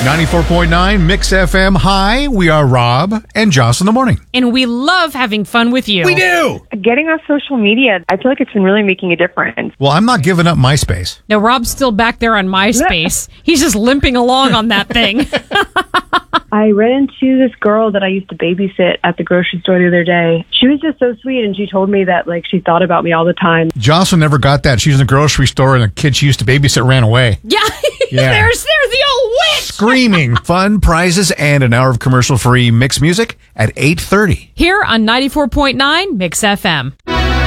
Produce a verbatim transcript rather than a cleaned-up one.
ninety-four point nine Mix F M. Hi, we are Rob and Joss in the morning. And we love having fun with you. We do! Getting off social media, I feel like it's been really making a difference. Well, I'm not giving up MySpace. No, Rob's still back there on MySpace. He's just limping along on that thing. I ran into this girl that I used to babysit at the grocery store the other day. She was just so sweet, and she told me that like she thought about me all the time. Jocelyn never got that. She was in the grocery store and a kid she used to babysit ran away. Yeah, Yeah. there's, there's the old witch. Screaming. Fun, prizes, and an hour of commercial-free mix music at eight thirty. Here on ninety-four point nine Mix F M.